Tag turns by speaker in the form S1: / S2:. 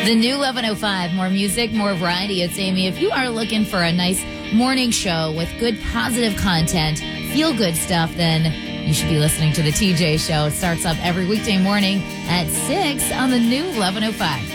S1: The new 11:05, more music, more variety. It's Amy. If you are looking for a nice morning show with good, positive content, feel-good stuff, then you should be listening to the TJ Show. It starts up every weekday morning at 6 on the new 11:05.